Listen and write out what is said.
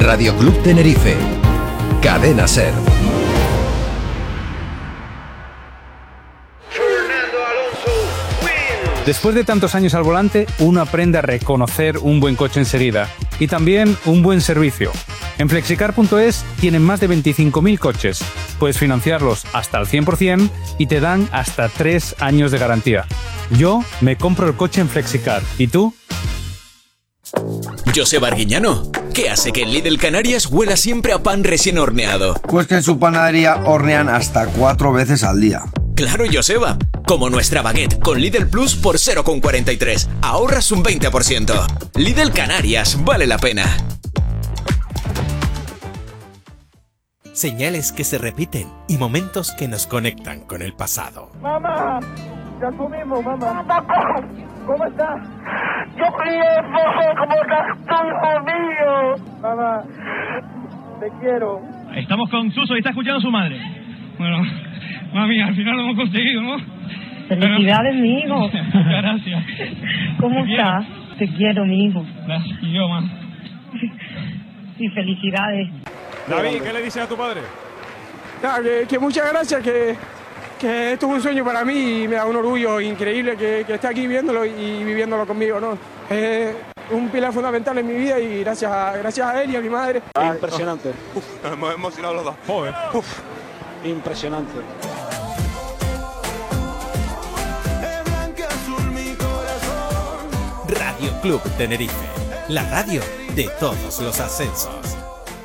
Radio Club Tenerife. Cadena Ser. Después de tantos años al volante, uno aprende a reconocer un buen coche enseguida y también un buen servicio. En Flexicar.es tienen más de 25.000 coches. Puedes financiarlos hasta al 100% y te dan hasta 3 años de garantía. Yo me compro el coche en Flexicar. ¿Y tú? Joseba Arguiñano, ¿qué hace que en Lidl Canarias huela siempre a pan recién horneado? Pues que en su panadería hornean hasta 4 veces al día. Claro, Joseba. Como nuestra baguette con Lidl Plus por 0,43. Ahorras un 20%. Lidl Canarias, vale la pena. Señales que se repiten y momentos que nos conectan con el pasado. Mamá, ya comimos, mamá. ¿Cómo estás? Yo bien, ¿cómo estás tú, hijo mío? Mamá, te quiero. Estamos con Suso y está escuchando a su madre. Bueno, mami, al final lo hemos conseguido, ¿no? Felicidades, mi hijo. Muchas gracias. ¿Cómo estás? Te quiero, mi hijo. Gracias. Y yo, más. Y felicidades. David, ¿qué le dices a tu padre? Que muchas gracias, que esto es un sueño para mí y me da un orgullo increíble que esté aquí viéndolo y viviéndolo conmigo, ¿no? Es un pilar fundamental en mi vida y gracias a él y a mi madre. Impresionante. Nos hemos emocionado los dos. Joder. Impresionante. Radio Club Tenerife, la radio de todos los ascensos.